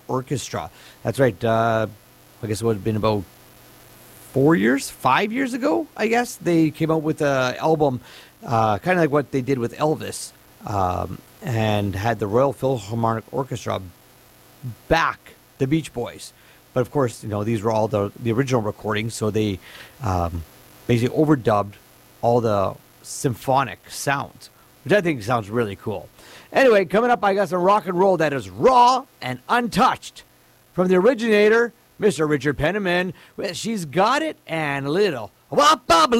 Orchestra. That's right. I guess it would have been about 5 years ago, I guess. They came out with an album kind of like what they did with Elvis, and had the Royal Philharmonic Orchestra back the Beach Boys. But of course, these were all the original recordings, so they basically overdubbed all the symphonic sounds, which I think sounds really cool. Anyway, coming up, I got some rock and roll that is raw and untouched from the originator, Mr. Richard Penniman. She's Got It and Little. Wop, bop,